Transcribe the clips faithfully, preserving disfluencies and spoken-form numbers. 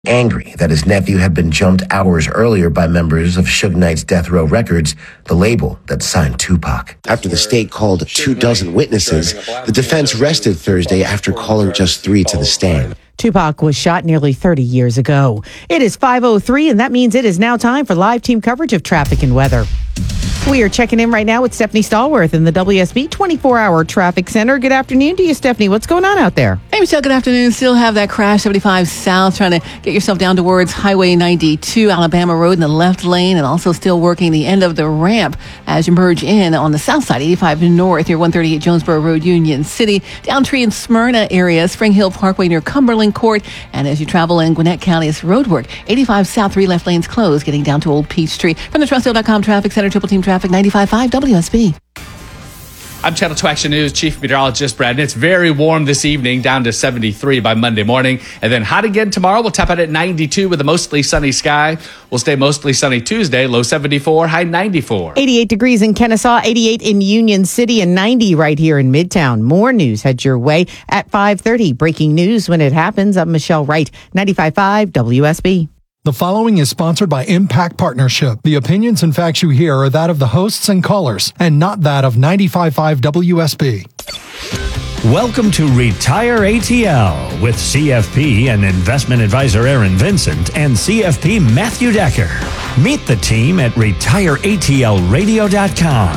Angry that his nephew had been jumped hours earlier by members of Suge Knight's Death Row Records, the label that signed Tupac. After the state called two dozen witnesses, the defense rested Thursday after calling just three to the stand. Tupac was shot nearly thirty years ago. It is five oh three, and that means it is now time for live team coverage of traffic and weather. We are checking in right now with Stephanie Stallworth in the W S B twenty-four hour Traffic Center. Good afternoon to you, Stephanie. What's going on out there? Hey, Michelle. Good afternoon. Still have that crash seventy-five South, trying to get yourself down towards Highway ninety-two, Alabama Road in the left lane, and also still working the end of the ramp as you merge in on the south side, eighty-five North, near one thirty-eight Jonesboro Road, Union City, Downtree and Smyrna area, Spring Hill Parkway near Cumberland Court, and as you travel in Gwinnett County, it's roadwork. eighty-five South, three left lanes closed, getting down to Old Peachtree. From the Trussdale dot com Traffic Center, Triple Team Traffic, ninety-five point five W S B. I'm Channel two Action News Chief Meteorologist Brad. It's very warm this evening, down to seventy-three by Monday morning. And then hot again tomorrow. We'll tap out at ninety-two with a mostly sunny sky. We'll stay mostly sunny Tuesday, low seventy-four, high ninety-four. eighty-eight degrees in Kennesaw, eighty-eight in Union City, and ninety right here in Midtown. More news heads your way at five thirty. Breaking news when it happens. I'm Michelle Wright, ninety-five point five W S B. The following is sponsored by Impact Partnership. The opinions and facts you hear are that of the hosts and callers, and not that of ninety-five point five W S B. Welcome to Retire A T L with C F P and investment advisor Aaron Vincent and C F P Matthew Decker. Meet the team at retire A T L radio dot com.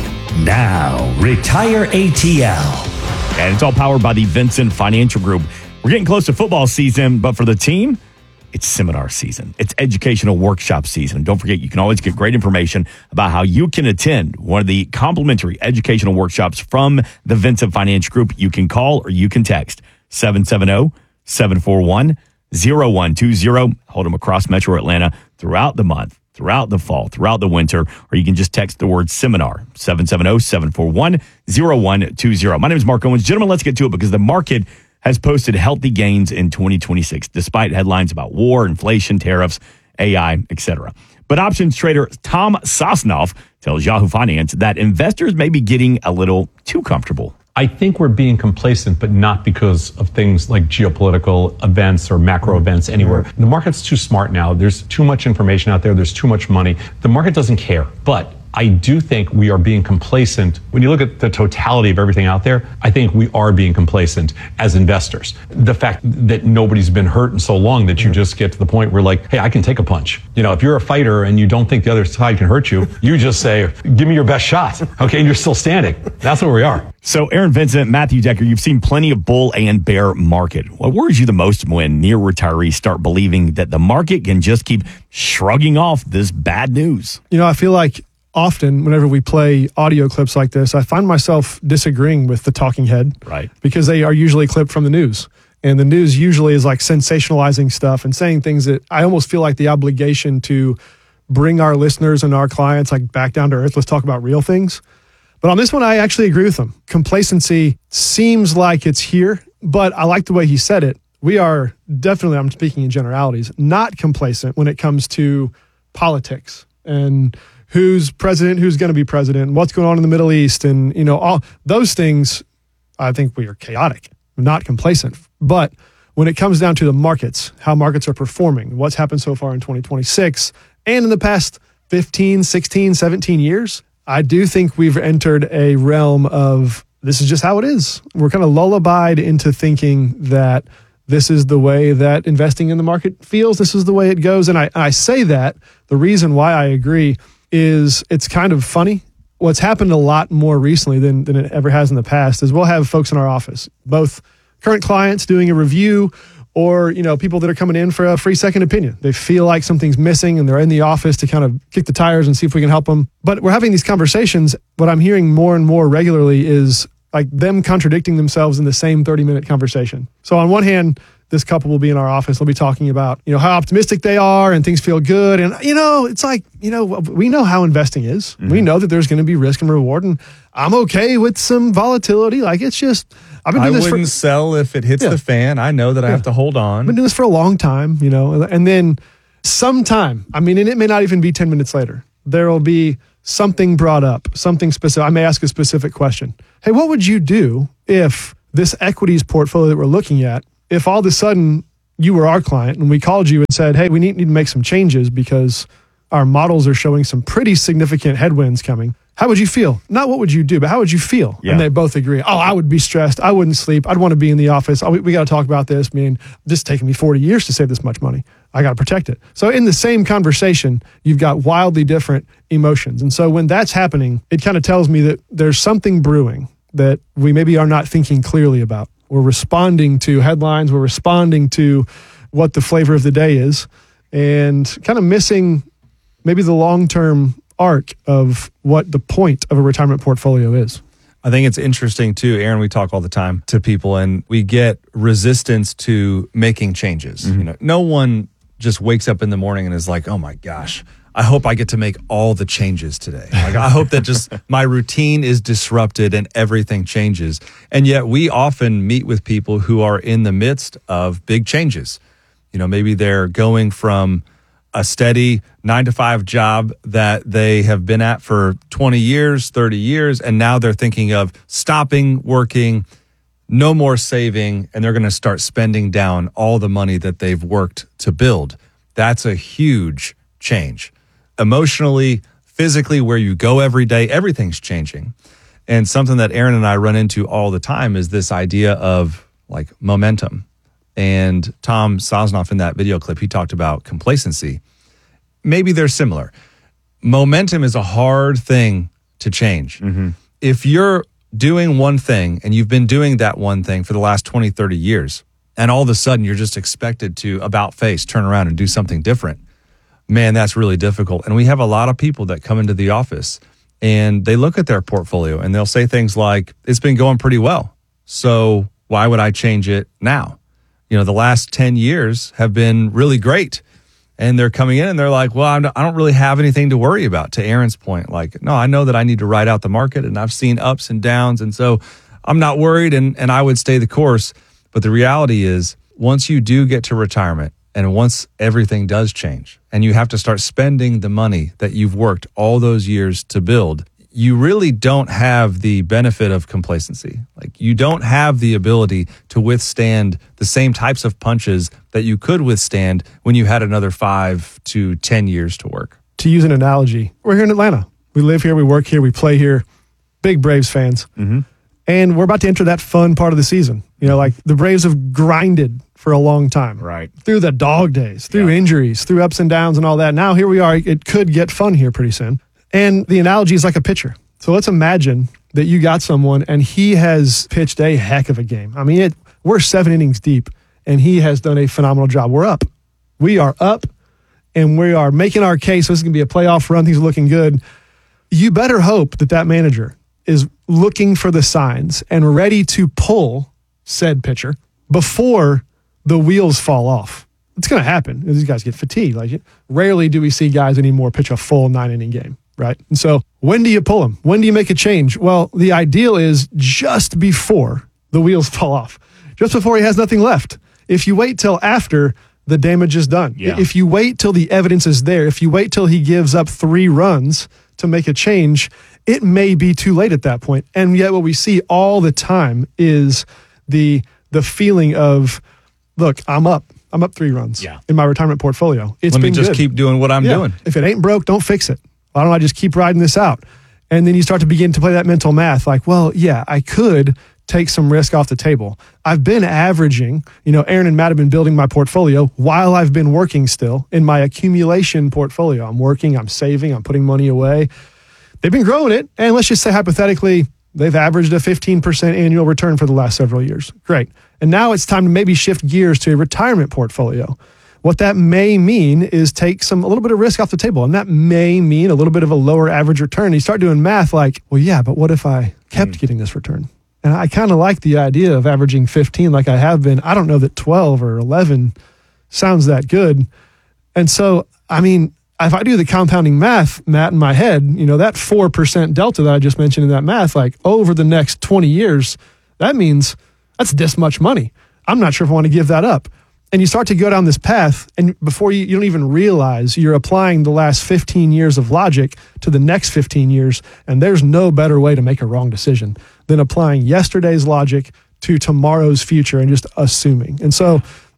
Now, Retire A T L. And it's all powered by the Vincent Financial Group. We're getting close to football season, but for the team, it's seminar season. It's educational workshop season. Don't forget, you can always get great information about how you can attend one of the complimentary educational workshops from the Vincent Financial Group. You can call or you can text seven seven zero, seven four one, zero one two zero. Hold them across Metro Atlanta throughout the month, throughout the fall, throughout the winter, or you can just text the word seminar, seven seven zero, seven four one, zero one two zero. My name is Mark Owens. Gentlemen, let's get to it because the market has posted healthy gains in twenty twenty-six, despite headlines about war, inflation, tariffs, A I, et cetera. But options trader Tom Sosnoff tells Yahoo Finance that investors may be getting a little too comfortable. I think we're being complacent, but not because of things like geopolitical events or macro events anywhere. The market's too smart now. There's too much information out there. There's too much money. The market doesn't care. But I do think we are being complacent. When you look at the totality of everything out there, I think we are being complacent as investors. The fact that nobody's been hurt in so long that you just get to the point where like, hey, I can take a punch. You know, if you're a fighter and you don't think the other side can hurt you, you just say, give me your best shot. Okay, and you're still standing. That's where we are. So Aaron Vincent, Matthew Decker, you've seen plenty of bull and bear market. What worries you the most when near retirees start believing that the market can just keep shrugging off this bad news? You know, I feel like often, whenever we play audio clips like this, I find myself disagreeing with the talking head. Right. Because they are usually clipped from the news. And the news usually is like sensationalizing stuff and saying things that I almost feel like the obligation to bring our listeners and our clients like back down to earth. Let's talk about real things. But on this one, I actually agree with him. Complacency seems like it's here, but I like the way he said it. We are definitely, I'm speaking in generalities, not complacent when it comes to politics and who's president, who's going to be president, what's going on in the Middle East, and you know all those things. I think we are chaotic, not complacent. But when it comes down to the markets, how markets are performing, what's happened so far in twenty twenty-six, and in the past fifteen, sixteen, seventeen years, I do think we've entered a realm of this is just how it is. We're kind of lullabied into thinking that this is the way that investing in the market feels. This is the way it goes. And I, I say that the reason why I agree is it's kind of funny. What's happened a lot more recently than, than it ever has in the past is we'll have folks in our office, both current clients doing a review or, you know, people that are coming in for a free second opinion. They feel like something's missing and they're in the office to kind of kick the tires and see if we can help them. But we're having these conversations. What I'm hearing more and more regularly is like them contradicting themselves in the same thirty minute conversation. So on one hand, this couple will be in our office. They'll be talking about, you know, how optimistic they are and things feel good. And, you know, it's like, you know, we know how investing is. Mm-hmm. We know that there's going to be risk and reward. And I'm okay with some volatility. Like, it's just, I've been doing I this wouldn't for, sell if it hits yeah. the fan. I know that I yeah. have to hold on. I've been doing this for a long time, you know, and then sometime, I mean, and it may not even be ten minutes later, there will be something brought up, something specific. I may ask a specific question. Hey, what would you do if this equities portfolio that we're looking at, if all of a sudden you were our client and we called you and said, hey, we need, need to make some changes because our models are showing some pretty significant headwinds coming, how would you feel? Not what would you do, but how would you feel? Yeah. And they both agree. Oh, I would be stressed. I wouldn't sleep. I'd want to be in the office. Oh, we we got to talk about this. I mean, this is taking me forty years to save this much money. I got to protect it. So in the same conversation, you've got wildly different emotions. And so when that's happening, it kind of tells me that there's something brewing that we maybe are not thinking clearly about. We're responding to headlines. We're responding to what the flavor of the day is and kind of missing maybe the long-term arc of what the point of a retirement portfolio is. I think it's interesting too, Aaron, we talk all the time to people and we get resistance to making changes. Mm-hmm. You know, no one just wakes up in the morning and is like, oh my gosh, I hope I get to make all the changes today. Like, I hope that just my routine is disrupted and everything changes. And yet we often meet with people who are in the midst of big changes. You know, maybe they're going from a steady nine to five job that they have been at for twenty years, thirty years, and now they're thinking of stopping working, no more saving, and they're going to start spending down all the money that they've worked to build. That's a huge change. Emotionally, physically, where you go every day, everything's changing. And something that Aaron and I run into all the time is this idea of like momentum. And Tom Sosnoff in that video clip, he talked about complacency. Maybe they're similar. Momentum is a hard thing to change. Mm-hmm. If you're doing one thing and you've been doing that one thing for the last twenty, thirty years, and all of a sudden you're just expected to about face, turn around and do something different, man, that's really difficult. And we have a lot of people that come into the office and they look at their portfolio and they'll say things like, it's been going pretty well, so why would I change it now? You know, the last ten years have been really great. And they're coming in and they're like, well, I'm, I don't really have anything to worry about. To Aaron's point, like, no, I know that I need to ride out the market and I've seen ups and downs. And so I'm not worried and, and I would stay the course. But the reality is once you do get to retirement and once everything does change and you have to start spending the money that you've worked all those years to build, you really don't have the benefit of complacency. Like you don't have the ability to withstand the same types of punches that you could withstand when you had another five to ten years to work. To use an analogy, we're here in Atlanta. We live here, we work here, we play here. Big Braves fans. Mm-hmm. And we're about to enter that fun part of the season. You know, like the Braves have grinded for a long time. Right. Through the dog days, through yeah. injuries, through ups and downs and all that. Now here we are. It could get fun here pretty soon. And the analogy is like a pitcher. So let's imagine that you got someone and he has pitched a heck of a game. I mean, it, we're seven innings deep and he has done a phenomenal job. We're up. We are up and we are making our case. So this is going to be a playoff run. Things are looking good. You better hope that that manager is looking for the signs and ready to pull said pitcher before the wheels fall off. It's going to happen. These guys get fatigued. Like, rarely do we see guys anymore pitch a full nine inning game. Right. And so when do you pull them? When do you make a change? Well, the ideal is just before the wheels fall off, just before he has nothing left. If you wait till after, the damage is done. Yeah. If you wait till the evidence is there, if you wait till he gives up three runs to make a change, it may be too late at that point. And yet what we see all the time is the the feeling of, look, I'm up. I'm up three runs yeah. in my retirement portfolio. It's Let been me just good. keep doing what I'm yeah. doing. If it ain't broke, don't fix it. Why don't I just keep riding this out? And then you start to begin to play that mental math like, well, yeah, I could take some risk off the table. I've been averaging, you know, Aaron and Matt have been building my portfolio while I've been working still in my accumulation portfolio. I'm working, I'm saving, I'm putting money away. They've been growing it. And let's just say hypothetically, they've averaged a fifteen percent annual return for the last several years. Great. And now it's time to maybe shift gears to a retirement portfolio. What that may mean is take some a little bit of risk off the table. And that may mean a little bit of a lower average return. You start doing math like, well, yeah, but what if I kept mm. getting this return? And I kind of like the idea of averaging fifteen like I have been. I don't know that twelve or eleven sounds that good. And so, I mean, if I do the compounding math, Matt, in my head, you know, that four percent delta that I just mentioned in that math, like over the next twenty years, that means that's this much money. I'm not sure if I want to give that up. And you start to go down this path, and before you, you don't even realize you're applying the last fifteen years of logic to the next fifteen years, and there's no better way to make a wrong decision than applying yesterday's logic to tomorrow's future and just assuming. And so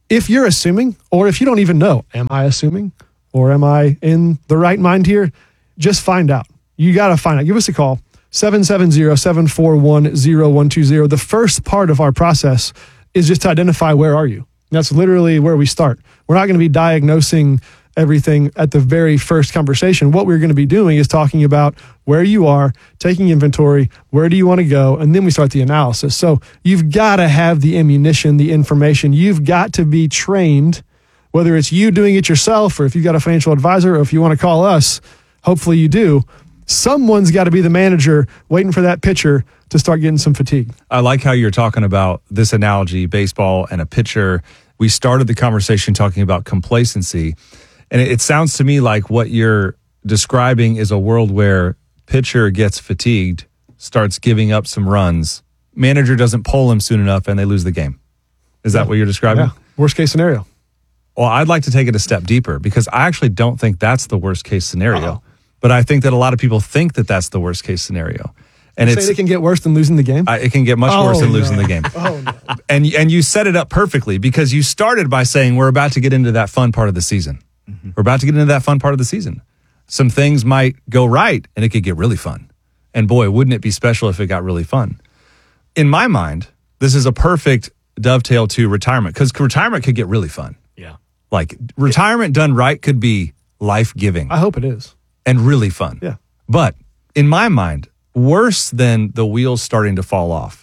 if you're assuming, or if you don't even know, am I assuming or am I in the right mind here? Just find out. You got to find out. Give us a call, seven seven zero, seven four one, zero one two zero. The first part of our process is just to identify where are you. That's literally where we start. We're not going to be diagnosing everything at the very first conversation. What we're going to be doing is talking about where you are, taking inventory, where do you want to go, and then we start the analysis. So you've got to have the ammunition, the information. You've got to be trained, whether it's you doing it yourself or if you've got a financial advisor or if you want to call us, hopefully you do. Someone's got to be the manager waiting for that pitcher to start getting some fatigue. I like how you're talking about this analogy, baseball and a pitcher. We started the conversation talking about complacency. And it sounds to me like what you're describing is a world where pitcher gets fatigued, starts giving up some runs, manager doesn't pull him soon enough, and they lose the game. Is that yeah. what you're describing? Yeah. Worst case scenario. Well, I'd like to take it a step deeper because I actually don't think that's the worst case scenario. Uh-oh. But I think that a lot of people think that that's the worst case scenario. And you it's, say it can get worse than losing the game? I, it can get much oh, worse than no. losing the game. Oh, no. And, and you set it up perfectly because you started by saying we're about to get into that fun part of the season. Mm-hmm. We're about to get into that fun part of the season. Some things might go right and it could get really fun. And boy, wouldn't it be special if it got really fun? In my mind, this is a perfect dovetail to retirement because retirement could get really fun. Yeah. Like retirement done right could be life-giving. I hope it is. And really fun. Yeah. But in my mind, worse than the wheels starting to fall off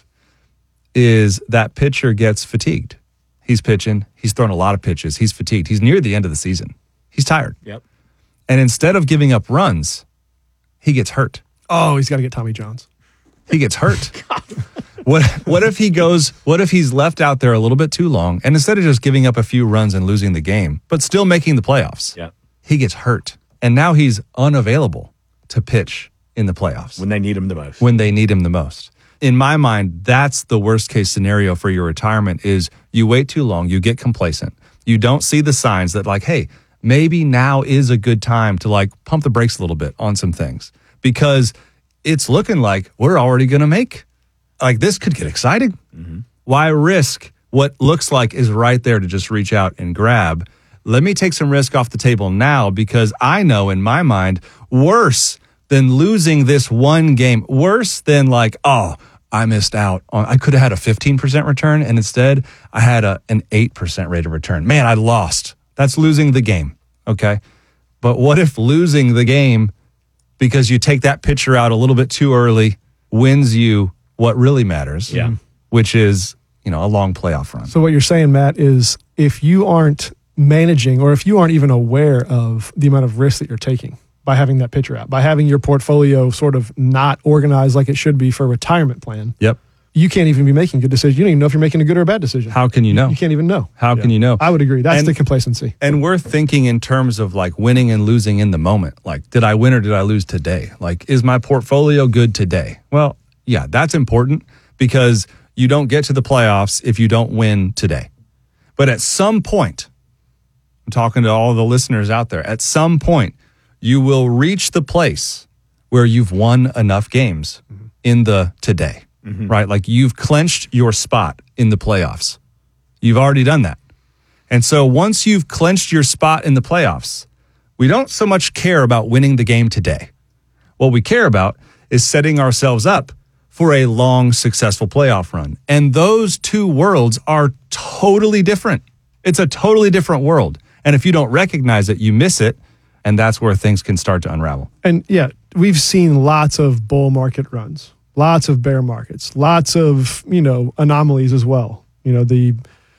is that pitcher gets fatigued. He's pitching. He's thrown a lot of pitches. He's fatigued. He's near the end of the season. He's tired. Yep. And instead of giving up runs, he gets hurt. Oh, he's got to get Tommy Johns. He gets hurt. What what if he goes, what if he's left out there a little bit too long and instead of just giving up a few runs and losing the game, but still making the playoffs, Yep. he gets hurt. And now he's unavailable to pitch in the playoffs. When they need him the most. When they need him the most. In my mind, that's the worst case scenario for your retirement is you wait too long, you get complacent. You don't see the signs that like, hey, maybe now is a good time to like pump the brakes a little bit on some things because it's looking like we're already going to make, like this could get exciting. Mm-hmm. Why risk what looks like is right there to just reach out and grab? Let me take some risk off the table now because I know in my mind, worse than losing this one game, worse than like, oh, I missed out on, I could have had a fifteen percent return and instead I had a, an eight percent rate of return. Man, I lost. That's losing the game. Okay. But what if losing the game because you take that pitcher out a little bit too early wins you what really matters, yeah. which is, you know, a long playoff run. So what you're saying, Matt, is if you aren't managing or if you aren't even aware of the amount of risk that you're taking by having that pitcher out, by having your portfolio sort of not organized like it should be for a retirement plan, yep, you can't even be making good decisions. You don't even know if you're making a good or a bad decision. How can you know? You, you can't even know. How yeah. can you know? I would agree. That's and, the complacency. And we're thinking in terms of like winning and losing in the moment. Like, did I win or did I lose today? Like, is my portfolio good today? Well, yeah, that's important because you don't get to the playoffs if you don't win today. But at some point, I'm talking to all the listeners out there, at some point, you will reach the place where you've won enough games mm-hmm. in the today, mm-hmm. right? Like you've clinched your spot in the playoffs. You've already done that. And so once you've clinched your spot in the playoffs, we don't so much care about winning the game today. What we care about is setting ourselves up for a long, successful playoff run. And those two worlds are totally different. It's a totally different world. And if you don't recognize it, you miss it. And that's where things can start to unravel. And yeah, we've seen lots of bull market runs, lots of bear markets, lots of, you know, anomalies as well. You know, the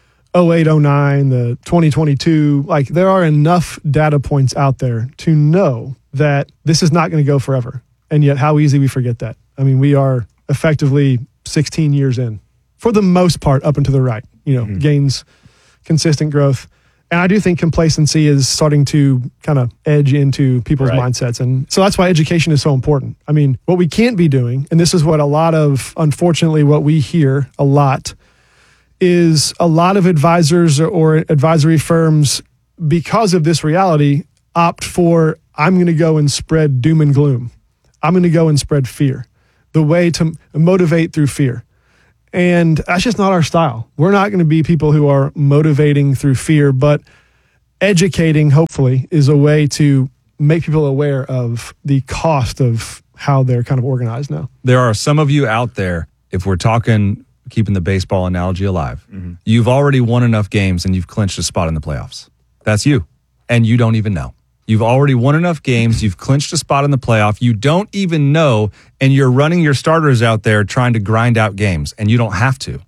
oh eight, oh nine, the twenty twenty-two, like there are enough data points out there to know that this is not going to go forever. And yet how easy we forget that. I mean, we are effectively sixteen years in for the most part up and to the right, you know, mm-hmm. gains, consistent growth. And I do think complacency is starting to kind of edge into people's right. mindsets. And so that's why education is so important. I mean, what we can't be doing, and this is what a lot of, unfortunately, what we hear a lot, is a lot of advisors or advisory firms, because of this reality, opt for, I'm going to go and spread doom and gloom. I'm going to go and spread fear. The way to motivate through fear. And that's just not our style. We're not going to be people who are motivating through fear, but educating, hopefully, is a way to make people aware of the cost of how they're kind of organized now. There are some of you out there, if we're talking, keeping the baseball analogy alive, mm-hmm. you've already won enough games and you've clinched a spot in the playoffs. That's you. And you don't even know. You've already won enough games. You've clinched a spot in the playoff. You don't even know, and you're running your starters out there trying to grind out games, and you don't have to.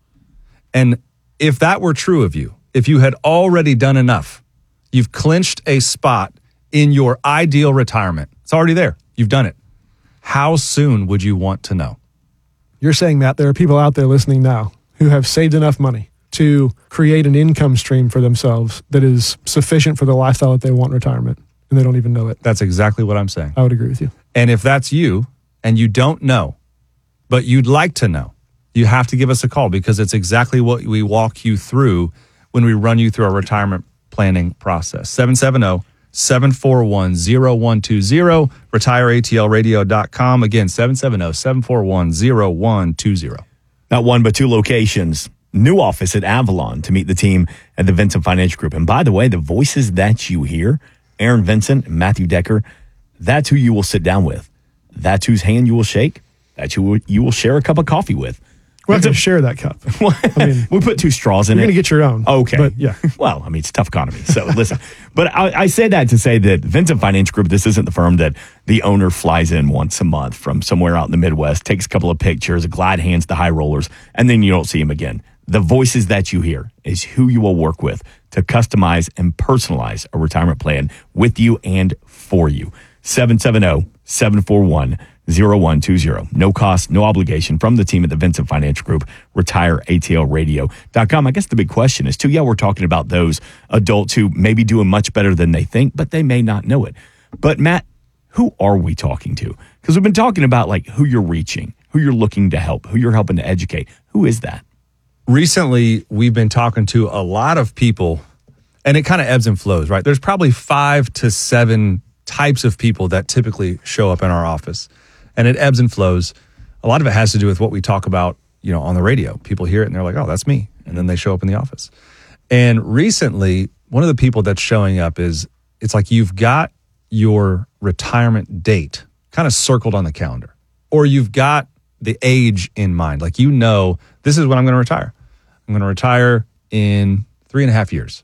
And if that were true of you, if you had already done enough, you've clinched a spot in your ideal retirement. It's already there. You've done it. How soon would you want to know? You're saying, Matt, there are people out there listening now who have saved enough money to create an income stream for themselves that is sufficient for the lifestyle that they want in retirement, and they don't even know it. That's exactly what I'm saying. I would agree with you. And if that's you and you don't know, but you'd like to know, you have to give us a call, because it's exactly what we walk you through when we run you through our retirement planning process. seven seven zero, seven four one, zero one two zero, retire A T L radio dot com. Again, seven seven zero, seven four one, zero one two zero. Not one, but two locations. New office at Avalon to meet the team at the Vincent Financial Group. And by the way, the voices that you hear, Aaron Vincent and Matthew Decker, that's who you will sit down with. That's whose hand you will shake. That's who you will share a cup of coffee with. We're not going to share that cup. I mean, we put two straws in you're it. You're going to get your own. Okay. But yeah. Well, I mean, it's a tough economy. So listen, but I, I say that to say that Vincent Financial Group, this isn't the firm that the owner flies in once a month from somewhere out in the Midwest, takes a couple of pictures, glide hands to high rollers, and then you don't see him again. The voices that you hear is who you will work with to customize and personalize a retirement plan with you and for you. seven seven zero, seven four one, zero one two zero. No cost, no obligation from the team at the Vincent Financial Group, retire A T L radio dot com. I guess the big question is, too, yeah, we're talking about those adults who may be doing much better than they think, but they may not know it. But, Matt, who are we talking to? Because we've been talking about, like, who you're reaching, who you're looking to help, who you're helping to educate. Who is that? Recently, we've been talking to a lot of people, and it kind of ebbs and flows, right? There's probably five to seven types of people that typically show up in our office, and it ebbs and flows. A lot of it has to do with what we talk about, you know, on the radio. People hear it and they're like, oh, that's me. And then they show up in the office. And recently, one of the people that's showing up is, it's like you've got your retirement date kind of circled on the calendar, or you've got the age in mind. Like, you know, this is when I'm going to retire. I'm going to retire in three and a half years.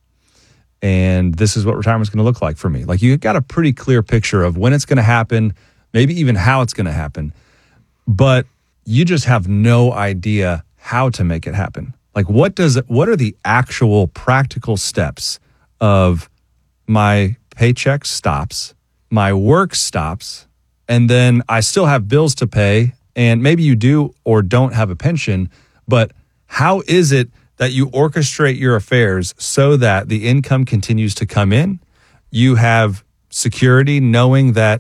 And this is what retirement's going to look like for me. Like, you got a pretty clear picture of when it's going to happen, maybe even how it's going to happen. But you just have no idea how to make it happen. Like, what does it, what are the actual practical steps of my paycheck stops, my work stops, and then I still have bills to pay, and maybe you do or don't have a pension, but how is it that you orchestrate your affairs so that the income continues to come in? You have security knowing that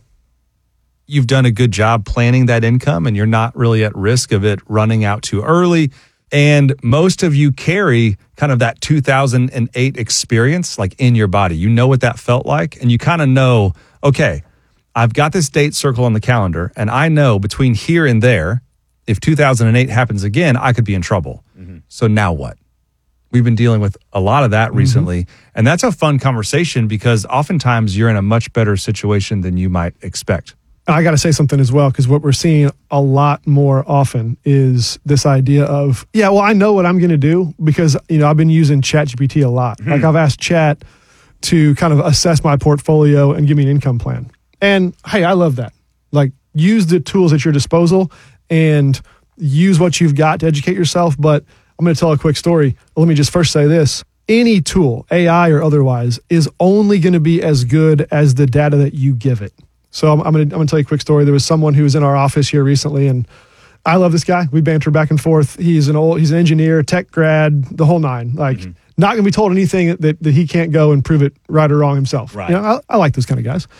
you've done a good job planning that income and you're not really at risk of it running out too early. And most of you carry kind of that two thousand eight experience like in your body. You know what that felt like, and you kind of know, okay, I've got this date circle on the calendar, and I know between here and there, if two thousand eight happens again, I could be in trouble. Mm-hmm. So now what? We've been dealing with a lot of that recently, mm-hmm. and that's a fun conversation because oftentimes you're in a much better situation than you might expect. I got to say something as well, because what we're seeing a lot more often is this idea of, yeah, well, I know what I'm going to do because, you know, I've been using ChatGPT a lot. Mm-hmm. Like, I've asked Chat to kind of assess my portfolio and give me an income plan. And hey, I love that. Like, use the tools at your disposal and use what you've got to educate yourself. But I'm going to tell a quick story. Let me just first say this. Any tool, A I or otherwise, is only going to be as good as the data that you give it. So I'm, I'm going to I'm going to tell you a quick story. There was someone who was in our office here recently, and I love this guy. We banter back and forth. He's an old, he's an engineer, tech grad, the whole nine. Like, mm-hmm. not going to be told anything that, that he can't go and prove it right or wrong himself. Right. You know, I, I like those kind of guys.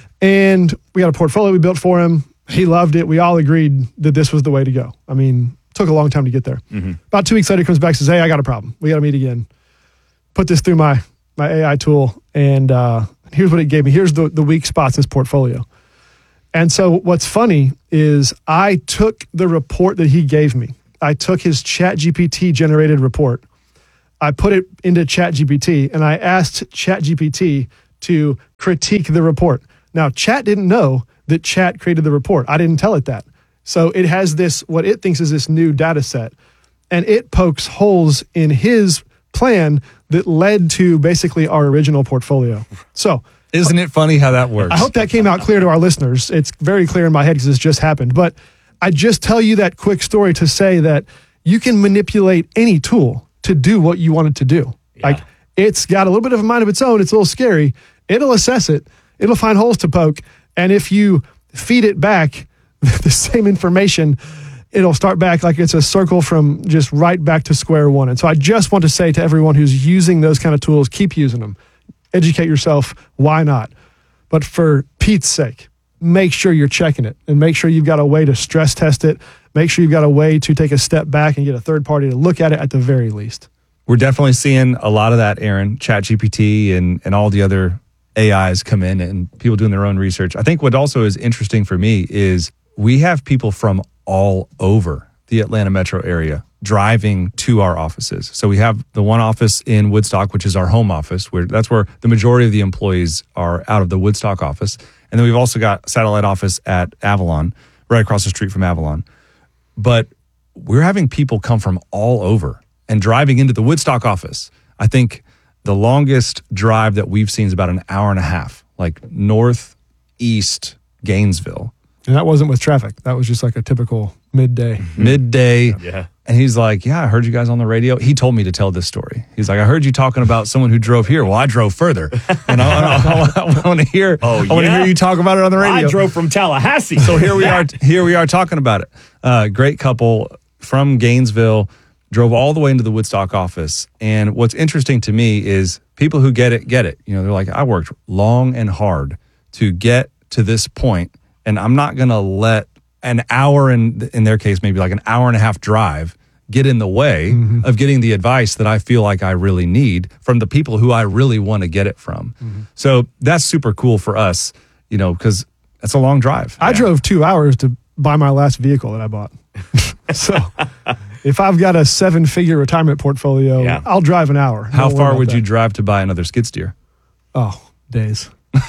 And we got a portfolio we built for him. He loved it. We all agreed that this was the way to go. I mean, took a long time to get there. Mm-hmm. About two weeks later, he comes back and says, hey, I got a problem. We got to meet again. Put this through my my A I tool, and uh, here's what it gave me. Here's the, the weak spots in this portfolio. And so what's funny is I took the report that he gave me. I took his ChatGPT generated report. I put it into ChatGPT and I asked ChatGPT to critique the report. Now, Chat didn't know that Chat created the report. I didn't tell it that. So it has this, what it thinks is this new data set, and it pokes holes in his plan that led to basically our original portfolio. So, isn't it funny how that works? I hope that came out clear to our listeners. It's very clear in my head because this just happened. But I just tell you that quick story to say that you can manipulate any tool to do what you want it to do. Yeah. Like, it's got a little bit of a mind of its own. It's a little scary. It'll assess it. It'll find holes to poke. And if you feed it back the same information, it'll start back like it's a circle from just right back to square one. And so I just want to say to everyone who's using those kind of tools, keep using them. Educate yourself. Why not? But for Pete's sake, make sure you're checking it and make sure you've got a way to stress test it. Make sure you've got a way to take a step back and get a third party to look at it at the very least. We're definitely seeing a lot of that, Aaron. ChatGPT and, and all the other A Is come in and people doing their own research. I think what also is interesting for me is we have people from all over the Atlanta metro area driving to our offices. So we have the one office in Woodstock, which is our home office, where that's where the majority of the employees are out of the Woodstock office. And then we've also got satellite office at Avalon, right across the street from Avalon. But we're having people come from all over and driving into the Woodstock office. I think the longest drive that we've seen is about an hour and a half, like northeast Gainesville. And that wasn't with traffic. That was just like a typical midday. Mm-hmm. Midday. Yeah. And he's like, yeah, I heard you guys on the radio. He told me to tell this story. He's like, I heard you talking about someone who drove here. Well, I drove further. And I, I, I, I want to hear oh, I want to yeah? hear you talk about it on the radio. I drove from Tallahassee. So here we are here we are talking about it. Uh, great couple from Gainesville drove all the way into the Woodstock office. And what's interesting to me is people who get it, get it. You know, they're like, I worked long and hard to get to this point, and I'm not going to let an hour, in, in their case, maybe like an hour and a half drive, get in the way mm-hmm. of getting the advice that I feel like I really need from the people who I really want to get it from. Mm-hmm. So that's super cool for us, you know, because that's a long drive. I yeah. drove two hours to buy my last vehicle that I bought. So if I've got a seven-figure retirement portfolio, yeah. I'll drive an hour. How far would that. you drive to buy another skid steer? Oh, days.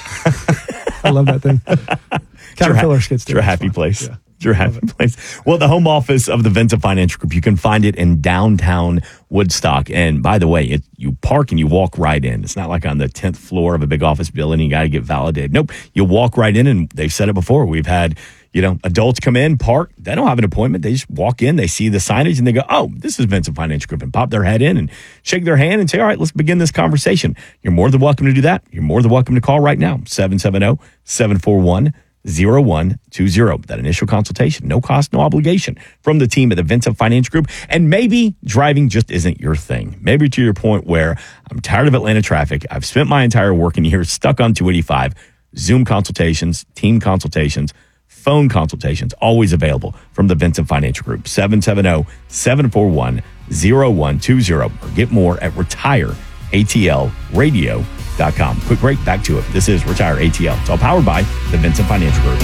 I love that thing. Caterpillar skid steer. It's your happy place. Yeah. Your happy place. Well, the home office of the Vincent Financial Group, you can find it in downtown Woodstock. And by the way, it, you park and you walk right in. It's not like on the tenth floor of a big office building. You got to get validated. Nope. You walk right in, and they've said it before. We've had, you know, adults come in, park. They don't have an appointment. They just walk in. They see the signage and they go, oh, this is Vincent Financial Group, and pop their head in and shake their hand and say, all right, let's begin this conversation. You're more than welcome to do that. You're more than welcome to call right now, seven seven zero, seven four one, zero one two zero. That initial consultation, no cost, no obligation from the team at the Vincent Financial Group. And maybe driving just isn't your thing. Maybe to your point where I'm tired of Atlanta traffic. I've spent my entire working year stuck on two eighty-five. Zoom consultations, team consultations, phone consultations, always available from the Vincent Financial Group. seven seven zero, seven four one, zero one two zero. Or get more at retire A T L radio dot com. Quick break, back to it. This is Retire A T L. It's all powered by the Vincent Financial Group.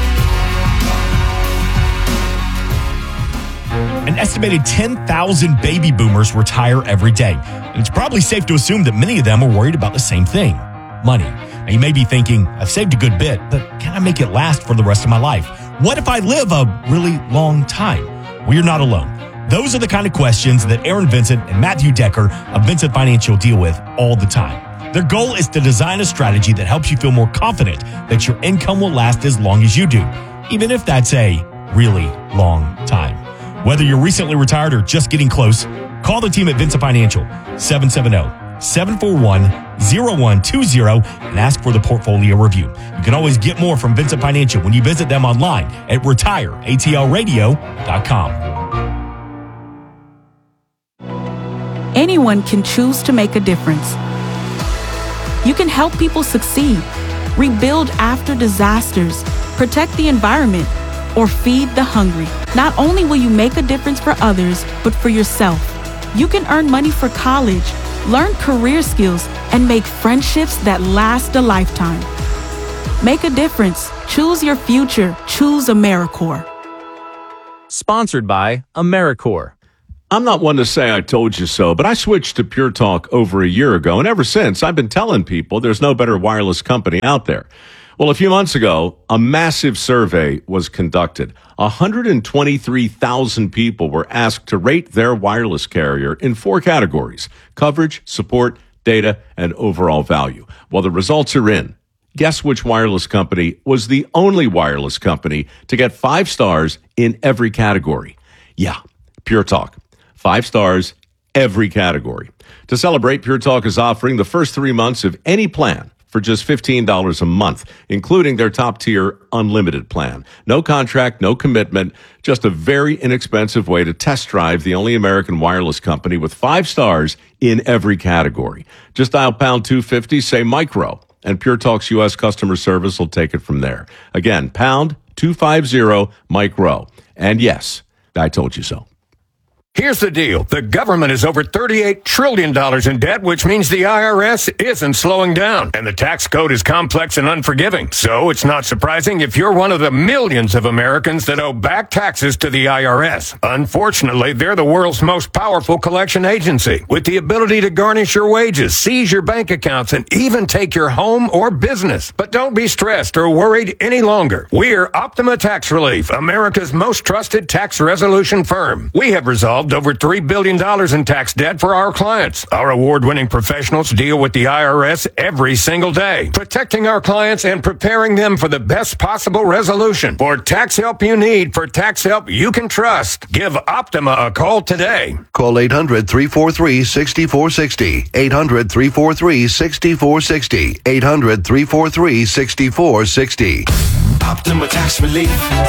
An estimated ten thousand baby boomers retire every day. And it's probably safe to assume that many of them are worried about the same thing, money. Now, you may be thinking, I've saved a good bit, but can I make it last for the rest of my life? What if I live a really long time? Well, you're not alone. Those are the kind of questions that Aaron Vincent and Matthew Decker of Vincent Financial deal with all the time. Their goal is to design a strategy that helps you feel more confident that your income will last as long as you do, even if that's a really long time. Whether you're recently retired or just getting close, call the team at Vincent Financial, seven seven zero, seven four one, zero one two zero, and ask for the portfolio review. You can always get more from Vincent Financial when you visit them online at retire A T L radio dot com. Anyone can choose to make a difference. You can help people succeed, rebuild after disasters, protect the environment, or feed the hungry. Not only will you make a difference for others, but for yourself. You can earn money for college, learn career skills, and make friendships that last a lifetime. Make a difference. Choose your future. Choose AmeriCorps. Sponsored by AmeriCorps. I'm not one to say I told you so, but I switched to Pure Talk over a year ago, and ever since, I've been telling people there's no better wireless company out there. Well, a few months ago, a massive survey was conducted. one hundred twenty-three thousand people were asked to rate their wireless carrier in four categories: coverage, support, data, and overall value. Well, the results are in. Guess which wireless company was the only wireless company to get five stars in every category? Yeah, Pure Talk. Five stars, every category. To celebrate, Pure Talk is offering the first three months of any plan for just fifteen dollars a month, including their top-tier unlimited plan. No contract, no commitment, just a very inexpensive way to test drive the only American wireless company with five stars in every category. Just dial pound two fifty, say micro, and Pure Talk's U S customer service will take it from there. Again, pound two fifty, micro. And yes, I told you so. Here's the deal. The government is over thirty-eight trillion dollars in debt, which means the I R S isn't slowing down. And the tax code is complex and unforgiving. So it's not surprising if you're one of the millions of Americans that owe back taxes to the I R S. Unfortunately, they're the world's most powerful collection agency, with the ability to garnish your wages, seize your bank accounts, and even take your home or business. But don't be stressed or worried any longer. We're Optima Tax Relief, America's most trusted tax resolution firm. We have resolved over three billion dollars in tax debt for our clients. Our award-winning professionals deal with the I R S every single day, protecting our clients and preparing them for the best possible resolution. For tax help you need, for tax help you can trust, give Optima a call today. Call eight hundred, three four three, six four six zero. eight hundred, three four three, six four six zero. eight hundred, three four three, six four six zero. Optima Tax Relief.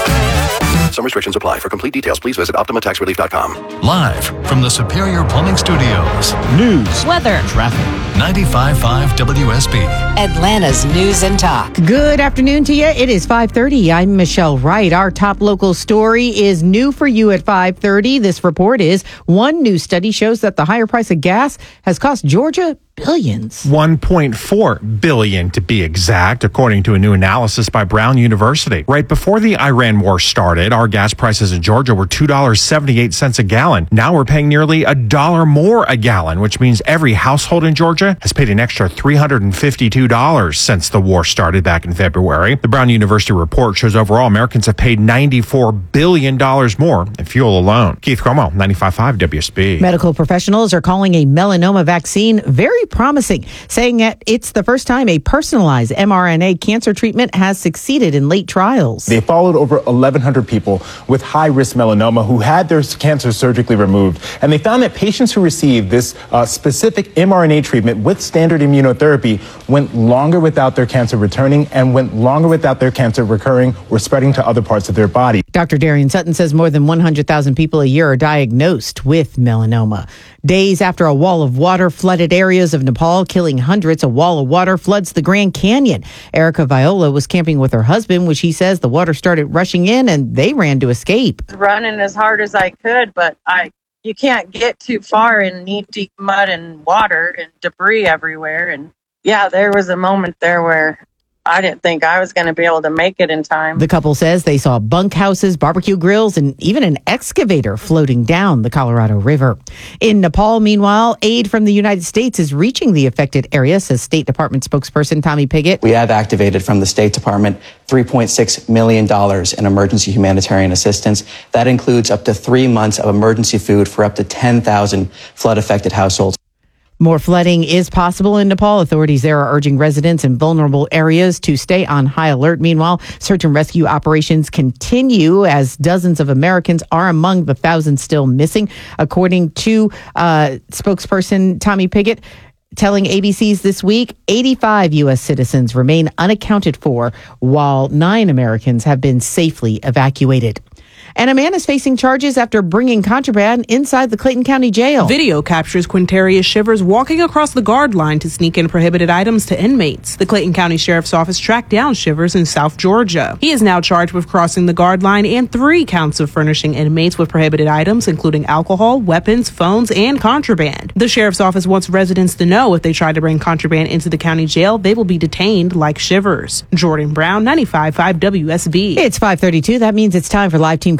Some restrictions apply. For complete details, please visit optima tax relief dot com. Live from the Superior Plumbing Studios. News, weather, traffic. ninety-five point five W S B. Atlanta's News and Talk. Good afternoon to you. It is five thirty. I'm Michelle Wright. Our top local story is new for you at five thirty. This report is one new study shows that the higher price of gas has cost Georgia billions. one point four billion to be exact, according to a new analysis by Brown University. Right before the Iran war started, our gas prices in Georgia were two dollars and seventy-eight cents a gallon. Now we're paying nearly a dollar more a gallon, which means every household in Georgia has paid an extra three hundred fifty-two dollars since the war started back in February. The Brown University report shows overall Americans have paid ninety-four billion dollars more in fuel alone. Keith Cuomo, ninety-five point five W S B. Medical professionals are calling a melanoma vaccine very promising, saying that it's the first time a personalized mRNA cancer treatment has succeeded in late trials. They followed over eleven hundred people with high-risk melanoma who had their cancer surgically removed, and they found that patients who received this uh, specific mRNA treatment with standard immunotherapy went longer without their cancer returning and went longer without their cancer recurring or spreading to other parts of their body. Doctor Darian Sutton says more than one hundred thousand people a year are diagnosed with melanoma. Days after a wall of water flooded areas of Nepal, killing hundreds, a wall of water floods the Grand Canyon. Erica Viola was camping with her husband when she says the water started rushing in and they ran to escape. Running as hard as I could, but I you can't get too far in knee-deep mud and water and debris everywhere. And yeah, there was a moment there where I didn't think I was going to be able to make it in time. The couple says they saw bunkhouses, barbecue grills, and even an excavator floating down the Colorado River. In Nepal, meanwhile, aid from the United States is reaching the affected area, says State Department spokesperson Tommy Pigott. We have activated from the State Department three point six million dollars in emergency humanitarian assistance. That includes up to three months of emergency food for up to ten thousand flood-affected households. More flooding is possible in Nepal. Authorities there are urging residents in vulnerable areas to stay on high alert. Meanwhile, search and rescue operations continue as dozens of Americans are among the thousands still missing, according to uh, spokesperson Tommy Pigott, telling A B C's This Week, eighty-five U S citizens remain unaccounted for, while nine Americans have been safely evacuated. And a man is facing charges after bringing contraband inside the Clayton County Jail. Video captures Quintarius Shivers walking across the guard line to sneak in prohibited items to inmates. The Clayton County Sheriff's Office tracked down Shivers in South Georgia. He is now charged with crossing the guard line and three counts of furnishing inmates with prohibited items, including alcohol, weapons, phones, and contraband. The Sheriff's Office wants residents to know if they try to bring contraband into the county jail, they will be detained like Shivers. Jordan Brown, ninety-five point five W S B. It's five thirty-two. That means it's time for Live Team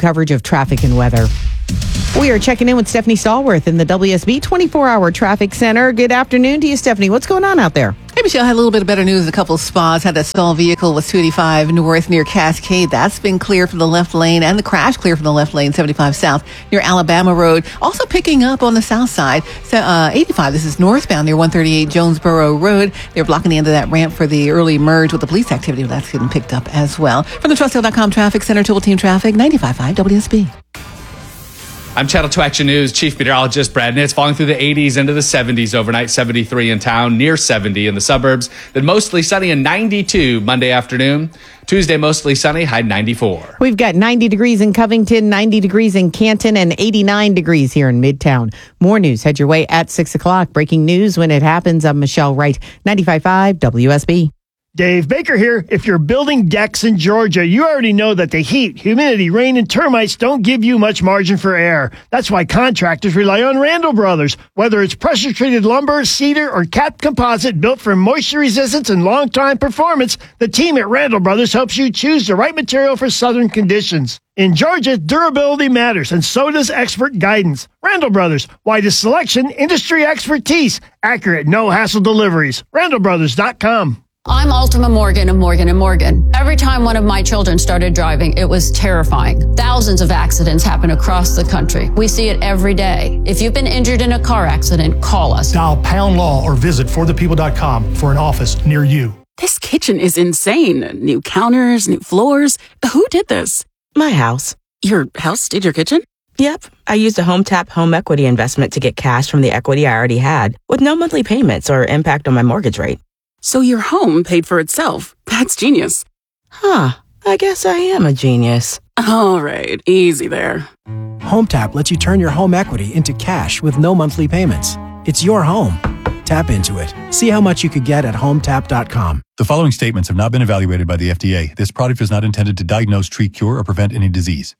coverage of traffic and weather. We are checking in with Stephanie Stallworth in the W S B twenty-four hour Traffic Center. Good afternoon to you, Stephanie. What's going on out there? Hey, Michelle, had a little bit of better news. A couple of spots had that stalled vehicle with two eighty-five north near Cascade. That's been clear from the left lane, and the crash clear from the left lane, seventy-five south near Alabama Road. Also picking up on the south side, so, uh, eighty-five. This is northbound near one thirty-eight Jonesboro Road. They're blocking the end of that ramp for the early merge with the police activity. That's getting picked up as well. From the Trust Hill dot com Traffic Center, Total Team Traffic, ninety-five point five W S B. I'm Channel two Action News Chief Meteorologist Brad Nitz. Falling through the eighties into the seventies overnight, seventy-three in town, near seventy in the suburbs. Then mostly sunny and ninety-two Monday afternoon. Tuesday, mostly sunny, high ninety-four. We've got ninety degrees in Covington, ninety degrees in Canton, and eighty-nine degrees here in Midtown. More news head your way at six o'clock. Breaking news when it happens. I'm Michelle Wright, ninety-five point five W S B. Dave Baker here. If you're building decks in Georgia, you already know that the heat, humidity, rain, and termites don't give you much margin for error. That's why contractors rely on Randall Brothers. Whether it's pressure-treated lumber, cedar, or capped composite built for moisture resistance and long-time performance, the team at Randall Brothers helps you choose the right material for southern conditions. In Georgia, durability matters, and so does expert guidance. Randall Brothers, widest selection, industry expertise, accurate, no-hassle deliveries. Randall Brothers dot com. I'm Ultima Morgan of Morgan and Morgan. Every time one of my children started driving, it was terrifying. Thousands of accidents happen across the country. We see it every day. If you've been injured in a car accident, call us. Dial Pound Law or visit for the people dot com for an office near you. This kitchen is insane. New counters, new floors. Who did this? My house. Your house did your kitchen? Yep. I used a HomeTap home equity investment to get cash from the equity I already had with no monthly payments or impact on my mortgage rate. So your home paid for itself. That's genius. Huh. I guess I am a genius. All right. Easy there. HomeTap lets you turn your home equity into cash with no monthly payments. It's your home. Tap into it. See how much you could get at home tap dot com. The following statements have not been evaluated by the F D A. This product is not intended to diagnose, treat, cure, or prevent any disease.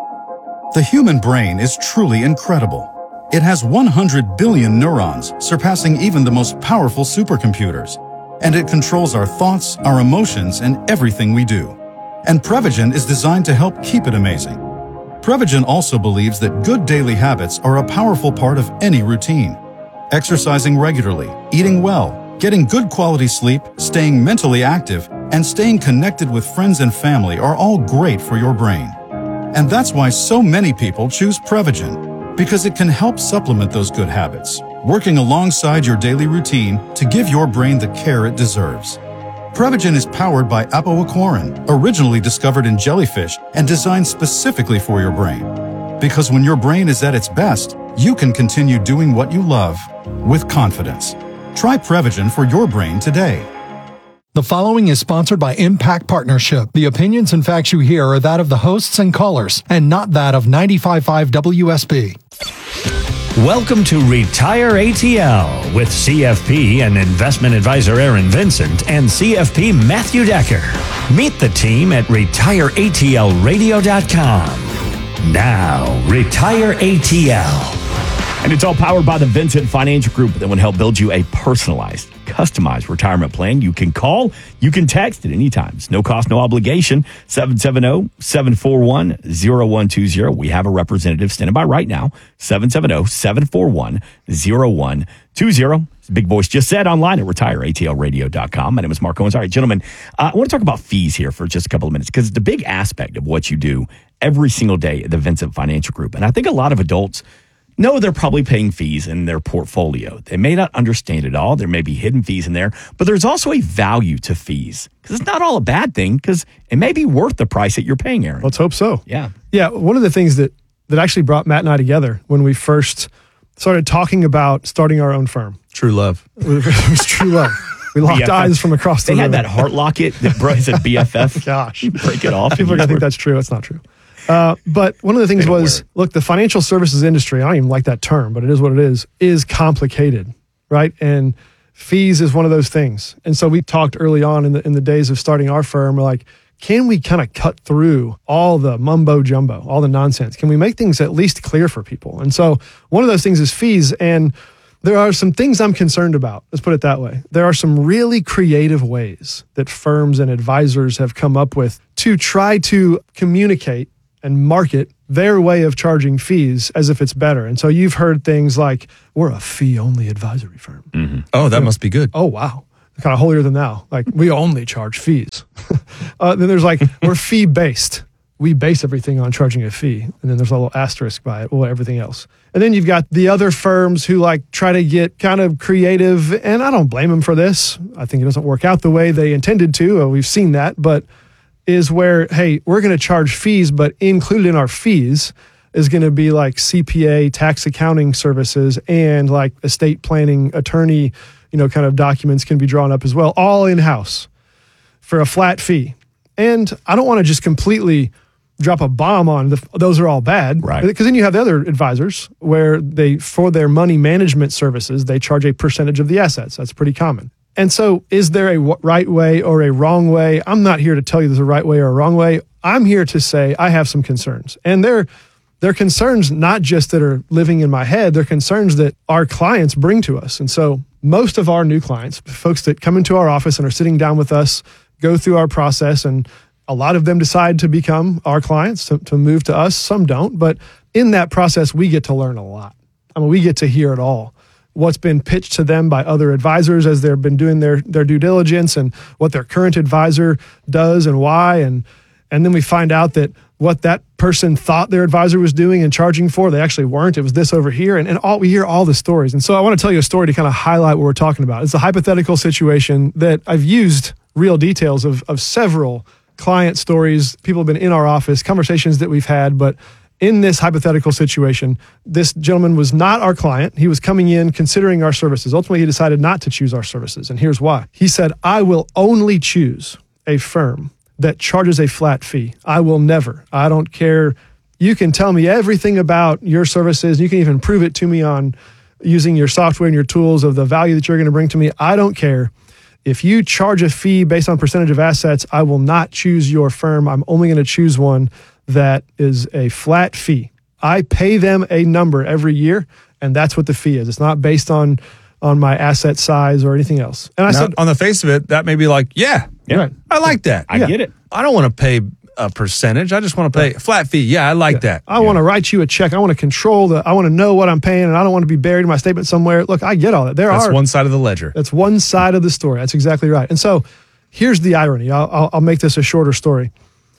The human brain is truly incredible. It has one hundred billion neurons, surpassing even the most powerful supercomputers. And it controls our thoughts, our emotions, and everything we do. And Prevagen is designed to help keep it amazing. Prevagen also believes that good daily habits are a powerful part of any routine. Exercising regularly, eating well, getting good quality sleep, staying mentally active, and staying connected with friends and family are all great for your brain. And that's why so many people choose Prevagen, because it can help supplement those good habits, working alongside your daily routine to give your brain the care it deserves. Prevagen is powered by apoaquarin, originally discovered in jellyfish and designed specifically for your brain. Because when your brain is at its best, you can continue doing what you love with confidence. Try Prevagen for your brain today. The following is sponsored by Impact Partnership. The opinions and facts you hear are that of the hosts and callers, and not that of ninety-five point five W S B. Welcome to Retire A T L with C F P and investment advisor Aaron Vincent and C F P Matthew Decker. Meet the team at retire A T L radio dot com. Now, Retire A T L. And it's all powered by the Vincent Financial Group that will help build you a personalized, customized retirement plan. You can call, you can text at any time. It's no cost, no obligation. seven seven zero, seven four one, zero one two zero. We have a representative standing by right now. seven seven zero, seven four one, zero one two zero. It's Big Voice just said online at retire A T L radio dot com. My name is Mark Owens. All right, gentlemen, uh, I want to talk about fees here for just a couple of minutes because it's a big aspect of what you do every single day at the Vincent Financial Group. And I think a lot of adults know they're probably paying fees in their portfolio. They may not understand it all. There may be hidden fees in there, but there's also a value to fees because it's not all a bad thing because it may be worth the price that you're paying, Aaron. Let's hope so. Yeah. Yeah. One of the things that, that actually brought Matt and I together when we first started talking about starting our own firm. True love. It was true love. We locked B F F. eyes from across the They room. had that heart locket that bro said B F F. Gosh. You break it off. People are going to think that's true. It's not true. Uh, but one of the things was, look, the financial services industry, I don't even like that term, but it is what it is, is complicated, right? And fees is one of those things. And so we talked early on in the in the days of starting our firm, we're like, can we kind of cut through all the mumbo jumbo, all the nonsense? Can we make things at least clear for people? And so one of those things is fees. And there are some things I'm concerned about. Let's put it that way. There are some really creative ways that firms and advisors have come up with to try to communicate and market their way of charging fees as if it's better. And so you've heard things like, we're a fee-only advisory firm. Mm-hmm. Oh, that must be good. Oh, wow. Kind of holier than thou. Like, we only charge fees. uh, then there's like, we're fee-based. We base everything on charging a fee. And then there's a little asterisk by it, well, everything else. And then you've got the other firms who like try to get kind of creative, and I don't blame them for this. I think it doesn't work out the way they intended to. We've seen that, but is where, hey, we're going to charge fees, but included in our fees is going to be like C P A, tax accounting services, and like estate planning, attorney, you know, kind of documents can be drawn up as well, all in-house for a flat fee. And I don't want to just completely drop a bomb on the, those are all bad, right? Because then you have the other advisors where they, for their money management services, they charge a percentage of the assets. That's pretty common. And so is there a w- right way or a wrong way? I'm not here to tell you there's a right way or a wrong way. I'm here to say I have some concerns. And they're, they're concerns not just that are living in my head, they're concerns that our clients bring to us. And so most of our new clients, folks that come into our office and are sitting down with us, go through our process, and a lot of them decide to become our clients, to, to move to us. Some don't. But in that process, we get to learn a lot. I mean, we get to hear it all. What's been pitched to them by other advisors as they've been doing their, their due diligence, and what their current advisor does and why. And, and then we find out that what that person thought their advisor was doing and charging for, they actually weren't. It was this over here. And, and all we hear all the stories. And so I want to tell you a story to kind of highlight what we're talking about. It's a hypothetical situation that I've used real details of, of several client stories. People have been in our office, conversations that we've had, but in this hypothetical situation, this gentleman was not our client. He was coming in considering our services. Ultimately, he decided not to choose our services. And here's why. He said, I will only choose a firm that charges a flat fee. I will never. I don't care. You can tell me everything about your services. You can even prove it to me on using your software and your tools of the value that you're going to bring to me. I don't care. If you charge a fee based on percentage of assets, I will not choose your firm. I'm only going to choose one that is a flat fee. I pay them a number every year, and that's what the fee is. It's not based on on my asset size or anything else. And I now, said, on the face of it, that may be like, yeah, yeah, right. I like that. I Yeah. get it. I don't want to pay a percentage. I just want to pay a flat fee. Yeah, I like Yeah. that. I want to write you a check. I want to control the, I want to know what I'm paying, and I don't want to be buried in my statement somewhere. Look, I get all that. There That's are one side of the ledger. That's one side of the story. That's exactly right. And so here's the irony. I'll, I'll, I'll make this a shorter story.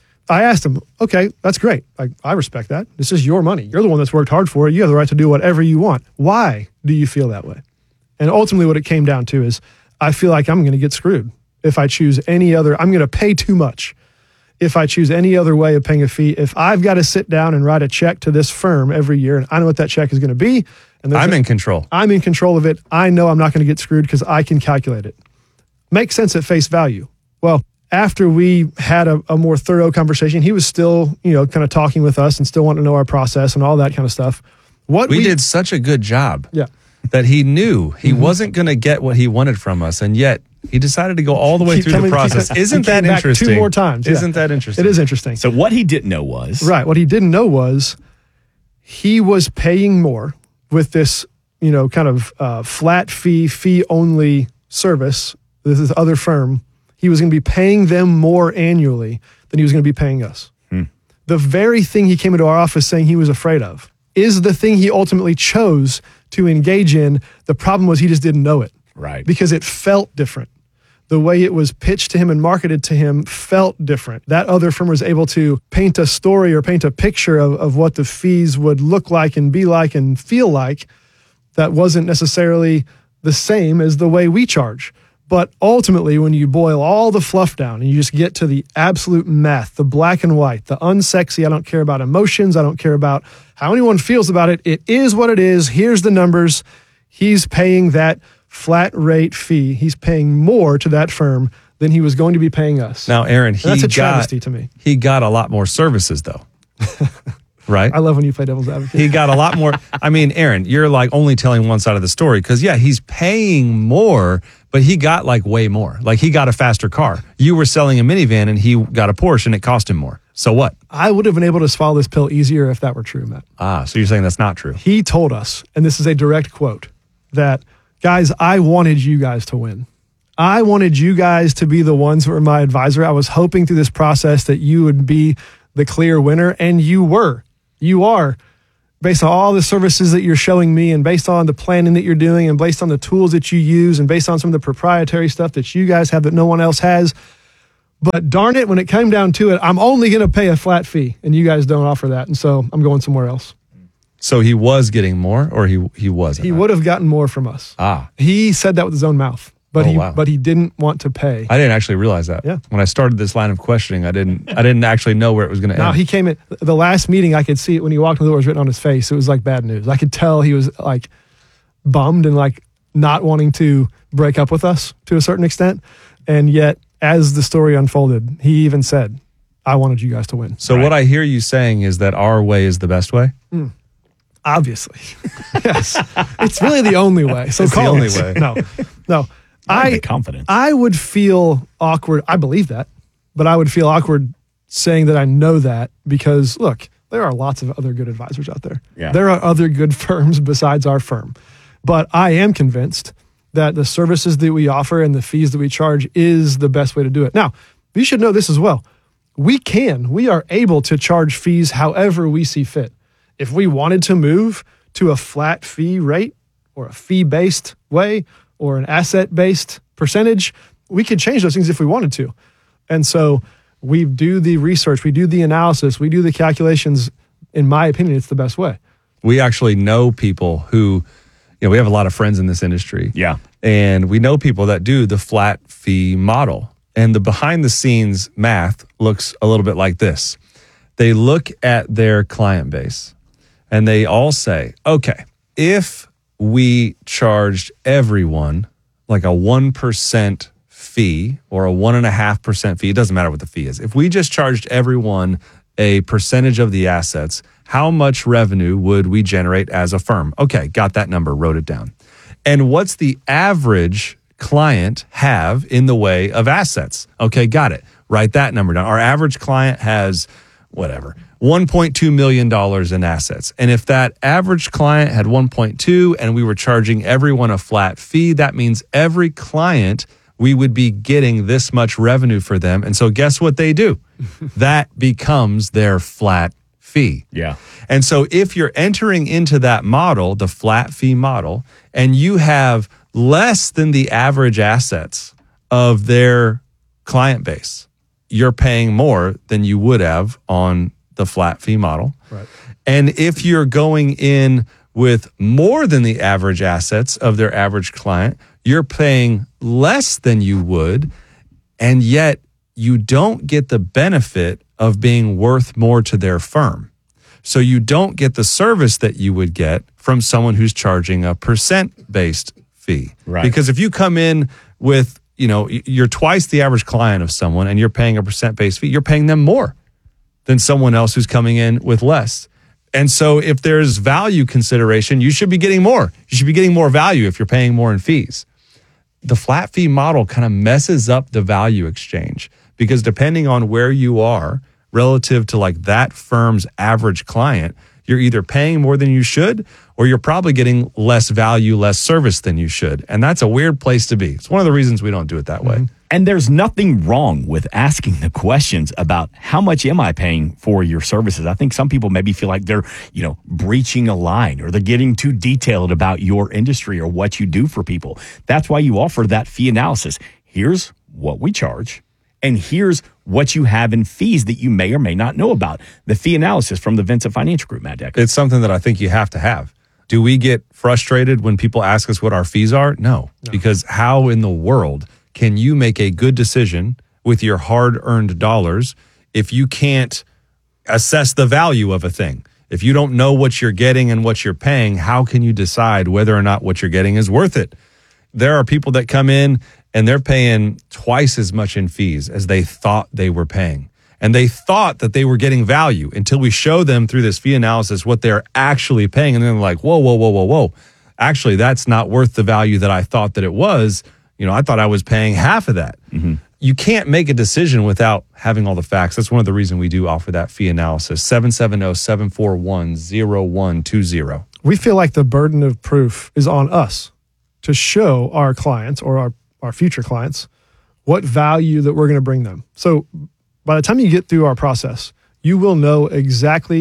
I asked him, okay, that's great. Like, I respect that. This is your money. You're the one that's worked hard for it. You have the right to do whatever you want. Why do you feel that way? And ultimately what it came down to is I feel like I'm going to get screwed if I choose any other. I'm going to pay too much if I choose any other way of paying a fee. If I've got to sit down and write a check to this firm every year, and I know what that check is going to be. And I'm a, in control. I'm in control of it. I know I'm not going to get screwed because I can calculate it. Makes sense at face value. Well, after we had a, a more thorough conversation, he was still, you know, kind of talking with us and still wanting to know our process and all that kind of stuff. What we, we did such a good job yeah. that he knew he Mm-hmm. wasn't going to get what he wanted from us, and yet he decided to go all the way Keep through coming- the process. keep- Isn't he came that back interesting? Two more times. yeah. Isn't that interesting? It is interesting. So what he didn't know was Right. What he didn't know was he was paying more with this, you know, kind of uh, flat fee, fee only service. This is other firm. He was going to be paying them more annually than he was going to be paying us. Hmm. The very thing he came into our office saying he was afraid of is the thing he ultimately chose to engage in. The problem was he just didn't know it. Right. Because it felt different. The way it was pitched to him and marketed to him felt different. That other firm was able to paint a story or paint a picture of, of what the fees would look like and be like and feel like that wasn't necessarily the same as the way we charge. But ultimately, when you boil all the fluff down and you just get to the absolute math, the black and white, the unsexy, I don't care about emotions, I don't care about how anyone feels about it. It is what it is. Here's the numbers. He's paying that flat rate fee. He's paying more to that firm than he was going to be paying us. Now, Aaron, he And that's a got, travesty to me. He got a lot more services, though. Right? I love when you play devil's advocate. He got a lot more. I mean, Aaron, you're like only telling one side of the story because, yeah, he's paying more, but he got like way more. Like he got a faster car. You were selling a minivan and he got a Porsche and it cost him more. So what? I would have been able to swallow this pill easier if that were true, Matt. Ah, so you're saying that's not true. He told us, and this is a direct quote, that, guys, I wanted you guys to win. I wanted you guys to be the ones who were my advisor. I was hoping through this process that you would be the clear winner, and you were. you are, based on all the services that you're showing me and based on the planning that you're doing and based on the tools that you use and based on some of the proprietary stuff that you guys have that no one else has. But darn it, when it came down to it, I'm only going to pay a flat fee, and you guys don't offer that. And so I'm going somewhere else. So he was getting more, or he he wasn't? He would have gotten more from us. Ah. He said that with his own mouth, but Oh, he wow. but he didn't want to pay. I didn't actually realize that. Yeah. When I started this line of questioning, I didn't I didn't actually know where it was going to Now end. he came in the last meeting. I could see it when he walked in the door. It was written on his face. It was like bad news. I could tell he was like bummed and like not wanting to break up with us to a certain extent. And yet, as the story unfolded, he even said, "I wanted you guys to win." So what I hear you saying is that our way is the best way? Mm. Obviously, yes, it's really the only way. So It's the call only it. way. No, no. I I the confidence. I would feel awkward. I believe that, but I would feel awkward saying that I know that because look, there are lots of other good advisors out there. Yeah. There are other good firms besides our firm, but I am convinced that the services that we offer and the fees that we charge is the best way to do it. Now, you should know this as well. We can, we are able to charge fees however we see fit. If we wanted to move to a flat fee rate or a fee-based way or an asset-based percentage, we could change those things if we wanted to. And so we do the research, we do the analysis, we do the calculations. In my opinion, it's the best way. We actually know people who, you know, we have a lot of friends in this industry. Yeah. And we know people that do the flat fee model. And the behind the scenes math looks a little bit like this. They look at their client base and they all say, okay, if we charged everyone like a one percent fee or a one point five percent fee, it doesn't matter what the fee is. If we just charged everyone a percentage of the assets, how much revenue would we generate as a firm? Okay, got that number, wrote it down. And what's the average client have in the way of assets? Okay, got it. Write that number down. Our average client has whatever, one point two million dollars in assets. And if that average client had one point two and we were charging everyone a flat fee, that means every client we would be getting this much revenue for them. And so guess what they do? That becomes their flat fee. Yeah. And so if you're entering into that model, the flat fee model, and you have less than the average assets of their client base, you're paying more than you would have on the flat fee model. Right. And if you're going in with more than the average assets of their average client, you're paying less than you would, and yet you don't get the benefit of being worth more to their firm. So you don't get the service that you would get from someone who's charging a percent-based fee. Right. Because if you come in with, you know, you're twice the average client of someone and you're paying a percent-based fee, you're paying them more than someone else who's coming in with less. And so if there's value consideration, you should be getting more. You should be getting more value if you're paying more in fees. The flat fee model kind of messes up the value exchange because depending on where you are relative to like that firm's average client, you're either paying more than you should or you're probably getting less value, less service than you should. And that's a weird place to be. It's one of the reasons we don't do it that way. And there's nothing wrong with asking the questions about how much am I paying for your services. I think some people maybe feel like they're, you know, breaching a line or they're getting too detailed about your industry or what you do for people. That's why you offer that fee analysis. Here's what we charge, and here's what you have in fees that you may or may not know about. The fee analysis from the Vincent Financial Group, Matt Decker. It's something that I think you have to have. Do we get frustrated when people ask us what our fees are? No, no. Because how in the world can you make a good decision with your hard-earned dollars if you can't assess the value of a thing? If you don't know what you're getting and what you're paying, how can you decide whether or not what you're getting is worth it? There are people that come in and they're paying twice as much in fees as they thought they were paying. And they thought that they were getting value until we show them through this fee analysis what they're actually paying. And then they're like, whoa, whoa, whoa, whoa, whoa. Actually, that's not worth the value that I thought that it was. You know, I thought I was paying half of that. Mm-hmm. You can't make a decision without having all the facts. That's one of the reasons we do offer that fee analysis. seven seven zero, seven four one, zero one two zero. We feel like the burden of proof is on us to show our clients or our, our future clients what value that we're going to bring them. So by the time you get through our process, you will know exactly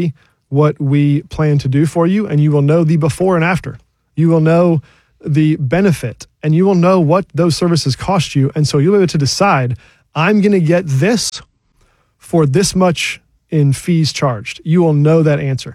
what we plan to do for you, and you will know the before and after. You will know the benefit, and you will know what those services cost you. And so you'll be able to decide, I'm going to get this for this much in fees charged. You will know that answer.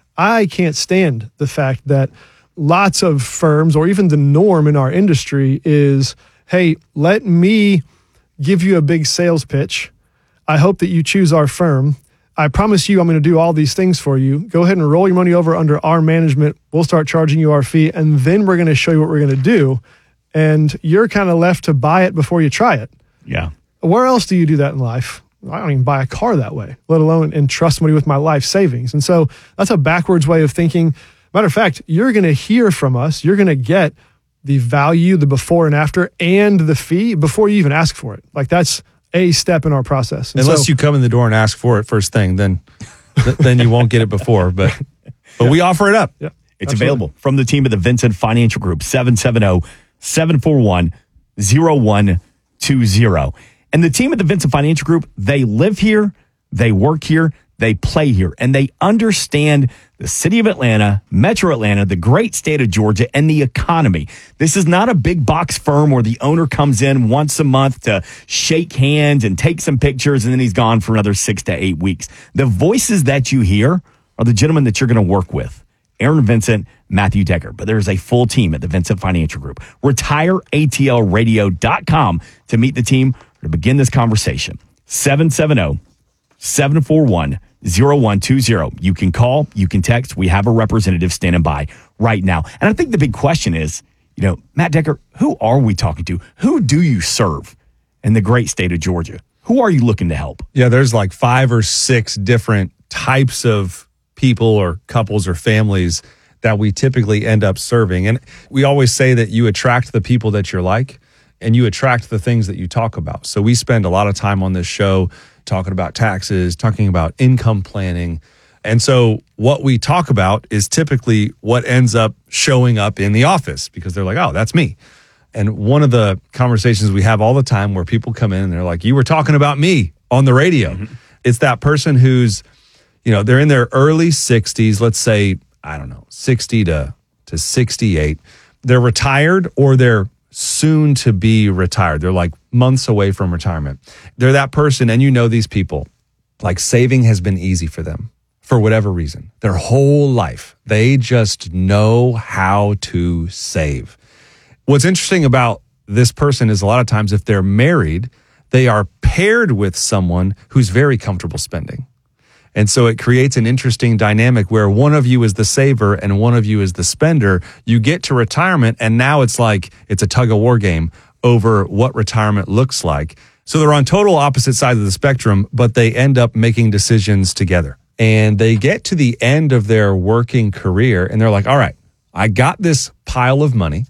I can't stand the fact that lots of firms, or even the norm in our industry, is, hey, let me give you a big sales pitch. I hope that you choose our firm. I promise you I'm going to do all these things for you. Go ahead and roll your money over under our management. We'll start charging you our fee, and then we're going to show you what we're going to do. And you're kind of left to buy it before you try it. Yeah. Where else do you do that in life? I don't even buy a car that way, let alone entrust somebody with my life savings. And so that's a backwards way of thinking. Matter of fact, you're going to hear from us. You're going to get the value, the before and after, and the fee before you even ask for it. Like, that's a step in our process. And Unless so, you come in the door and ask for it first thing, then th- then you won't get it before. But but yeah. we offer it up. Yeah, it's absolutely. available from the team at the Vincent Financial Group, seven seven zero, seven four one, zero one two zero. And the team at the Vincent Financial Group, they live here, they work here, they play here, and they understand the city of Atlanta, Metro Atlanta, the great state of Georgia, and the economy. This is not a big box firm where the owner comes in once a month to shake hands and take some pictures, and then he's gone for another six to eight weeks. The voices that you hear are the gentlemen that you're going to work with, Aaron Vincent, Matthew Decker. But there's a full team at the Vincent Financial Group. retire A T L radio dot com to meet the team or to begin this conversation. seven seven zero, seven four one, zero one two zero. You can call, you can text. We have a representative standing by right now. And I think the big question is, you know, Matt Decker, who are we talking to? Who do you serve in the great state of Georgia? Who are you looking to help? Yeah, there's like five or six different types of people or couples or families that we typically end up serving. And we always say that you attract the people that you're like, and you attract the things that you talk about. So we spend a lot of time on this show talking about taxes, talking about income planning. And so what we talk about is typically what ends up showing up in the office, because they're like, oh, that's me. And one of the conversations we have all the time where people come in and they're like, you were talking about me on the radio. Mm-hmm. It's that person who's, you know, they're in their early sixties, let's say, I don't know, sixty to, to sixty-eight. They're retired, or they're soon to be retired. They're like months away from retirement. They're that person, and you know these people, like saving has been easy for them for whatever reason. Their whole life, they just know how to save. What's interesting about this person is a lot of times if they're married, they are paired with someone who's very comfortable spending. And so it creates an interesting dynamic where one of you is the saver and one of you is the spender. You get to retirement, and now it's like it's a tug of war game over what retirement looks like. So they're on total opposite sides of the spectrum, but they end up making decisions together. And they get to the end of their working career, and they're like, all right, I got this pile of money,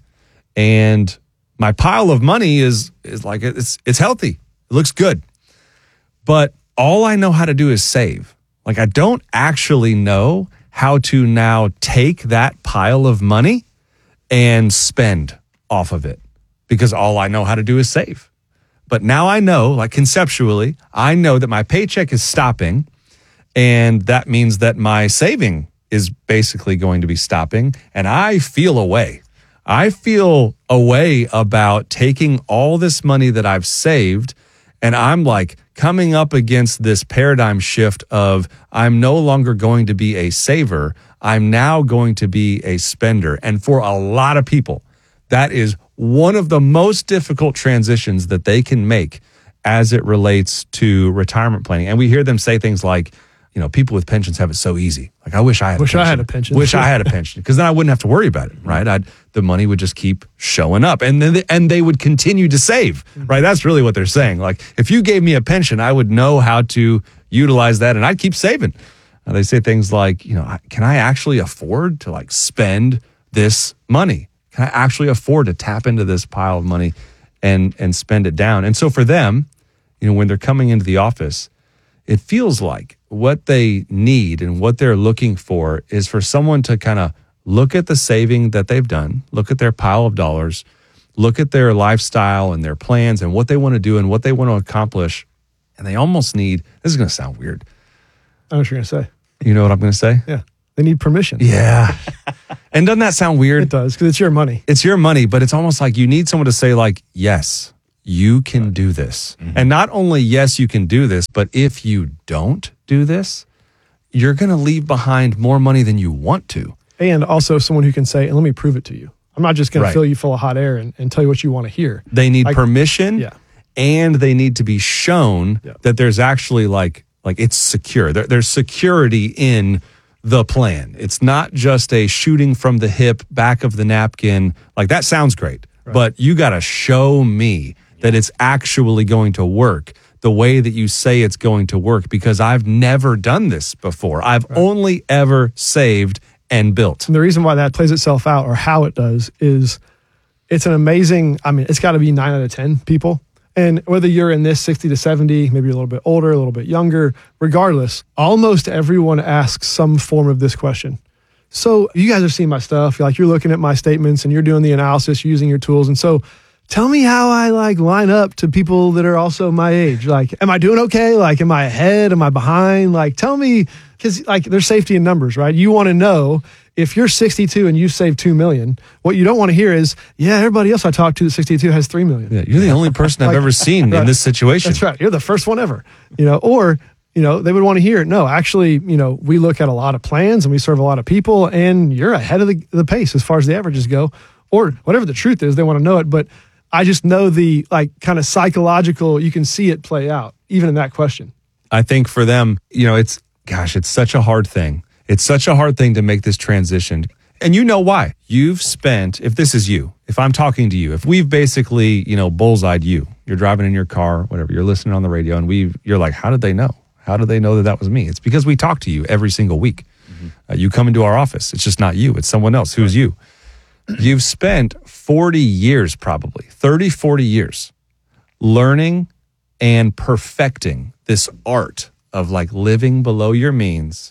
and my pile of money is is like, it's it's healthy. It looks good. But all I know how to do is save. Like, I don't actually know how to now take that pile of money and spend off of it, because all I know how to do is save. But now I know, like conceptually, I know that my paycheck is stopping, and that means that my saving is basically going to be stopping, and I feel a way. I feel a way about taking all this money that I've saved, and I'm like coming up against this paradigm shift of I'm no longer going to be a saver. I'm now going to be a spender. And for a lot of people, that is one of the most difficult transitions that they can make as it relates to retirement planning. And we hear them say things like, you know, people with pensions have it so easy. Like, I wish I had wish a pension. I had a pension. Wish I had a pension, because then I wouldn't have to worry about it, right? I'd, the money would just keep showing up, and then they, and they would continue to save, right? That's really what they're saying. Like, if you gave me a pension, I would know how to utilize that, and I'd keep saving. Uh, they say things like, you know, can I actually afford to like spend this money? Can I actually afford to tap into this pile of money and and spend it down? And so for them, you know, when they're coming into the office, it feels like what they need and what they're looking for is for someone to kind of look at the saving that they've done, look at their pile of dollars, look at their lifestyle and their plans and what they want to do and what they want to accomplish. And they almost need, this is going to sound weird. I know what you're going to say. You know what I'm going to say? Yeah. They need permission. Yeah. And doesn't that sound weird? It does, because it's your money. It's your money, but it's almost like you need someone to say like, yes, you can do this. Mm-hmm. And not only yes, you can do this, but if you don't do this, you're going to leave behind more money than you want to. And also someone who can say, and let me prove it to you. I'm not just going Right. to fill you full of hot air and, and tell you what you want to hear. They need Like- permission Yeah. and they need to be shown Yeah. that there's actually like, like it's secure. There, there's security in the plan. It's not just a shooting from the hip, back of the napkin. Like that sounds great, but you got to show me that it's actually going to work the way that you say it's going to work, because I've never done this before. I've only ever saved and built. And the reason why that plays itself out, or how it does, is it's an amazing, I mean, it's got to be nine out of ten people. And whether you're in this sixty to seventy, maybe you're a little bit older, a little bit younger, regardless, almost everyone asks some form of this question. So you guys are seeing my stuff, you're like you're looking at my statements and you're doing the analysis, you're using your tools. And so tell me how I like line up to people that are also my age. Like, am I doing okay? Like, am I ahead? Am I behind? Like, tell me, because like there's safety in numbers, right? You want to know if you're sixty-two and you save two million, what you don't want to hear is, yeah, everybody else I talked to at sixty-two has three million. Yeah, you're the only person I've Like, ever seen right. in this situation. That's right. You're the first one ever, you know, or, you know, they would want to hear, no, actually, you know, we look at a lot of plans and we serve a lot of people and you're ahead of the, the pace as far as the averages go, or whatever the truth is, they want to know it. But I just know the like kind of psychological, you can see it play out even in that question. I think for them, you know, it's, gosh, it's such a hard thing. It's such a hard thing to make this transition. And you know why? You've spent, if this is you, if I'm talking to you, if we've basically, you know, bullseyed you, you're driving in your car, whatever, you're listening on the radio, and we you're like, how did they know? How did they know that that was me? It's because we talk to you every single week. Mm-hmm. Uh, you come into our office. It's just not you. It's someone else. Who's you? You've spent forty years, probably thirty, forty years learning and perfecting this art of like living below your means,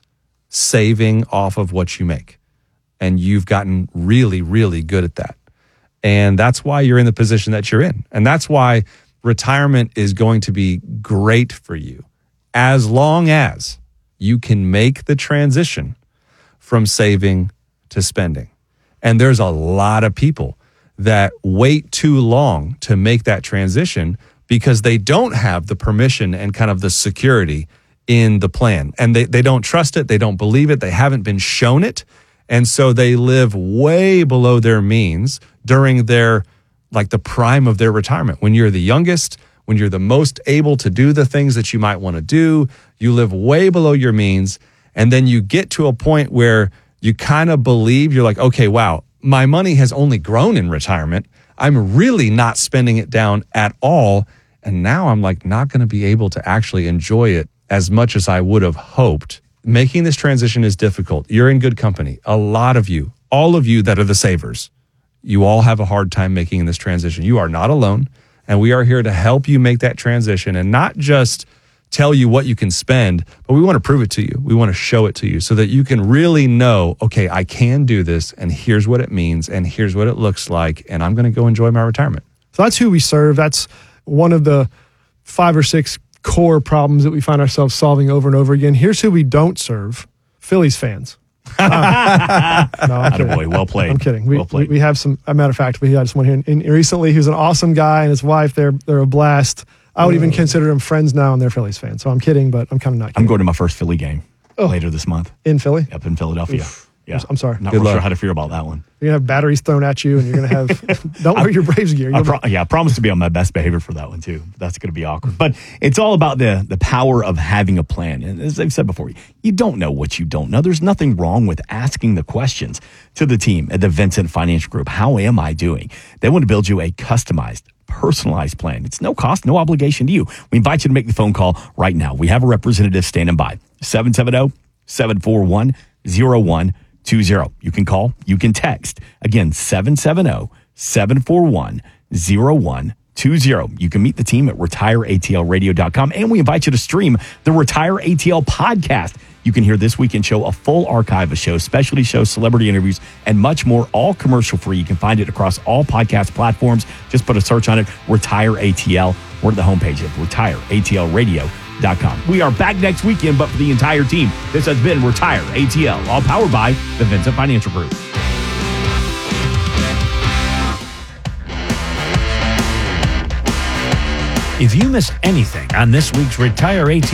saving off of what you make. And you've gotten really, really good at that. And that's why you're in the position that you're in. And that's why retirement is going to be great for you, as long as you can make the transition from saving to spending. And there's a lot of people that wait too long to make that transition because they don't have the permission and kind of the security in the plan. And they, they don't trust it. They don't believe it. They haven't been shown it. And so they live way below their means during their, like the prime of their retirement. When you're the youngest, when you're the most able to do the things that you might want to do, you live way below your means. And then you get to a point where you kind of believe, you're like, okay, wow, my money has only grown in retirement. I'm really not spending it down at all. And now I'm like not going to be able to actually enjoy it as much as I would have hoped. Making this transition is difficult. You're in good company. A lot of you, all of you that are the savers, you all have a hard time making this transition. You are not alone. And we are here to help you make that transition and not just tell you what you can spend, but we want to prove it to you. We want to show it to you so that you can really know, okay, I can do this and here's what it means and here's what it looks like. And I'm going to go enjoy my retirement. So that's who we serve. That's one of the five or six core problems that we find ourselves solving over and over again. Here's who we don't serve: Phillies fans. Uh, no, I'm kidding. Attaboy, well played. I'm kidding. We, well played. we we have some. As a matter of fact, we had someone here in, in recently who's an awesome guy, and his wife. They're they're a blast. I would even consider them friends now, and they're Phillies fans. So I'm kidding, but I'm kind of not kidding. I'm going to my first Philly game Oh. later this month. In Philly? Up in Philadelphia. Oof. Yeah. I'm sorry. Not Good real luck. sure how to feel about that one. You're going to have batteries thrown at you, and you're going to have. Don't wear your Braves gear. I You'll pro- yeah, I promise to be on my best behavior for that one too. That's going to be awkward. But it's all about the the power of having a plan. And as I've said before, you don't know what you don't know. There's nothing wrong with asking the questions to the team at the Vincent Financial Group. How am I doing? They want to build you a customized, personalized plan. It's no cost, no obligation to you. We invite you to make the phone call right now. We have a representative standing by. seven seven zero, seven four one, zero one two zero. You can call, you can text. Again, seven seven zero, seven four one, zero one two zero. You can meet the team at retire A T L radio dot com, and we invite you to stream the Retire A T L podcast. You can hear This Weekend Show, a full archive of shows, specialty shows, celebrity interviews, and much more, all commercial free. You can find it across all podcast platforms. Just put a search on it, Retire A T L, or at the homepage at retire A T L radio dot com. We are back next weekend, but for the entire team, this has been Retire A T L, all powered by the Vincent Financial Group. If you missed anything on this week's Retire A T L,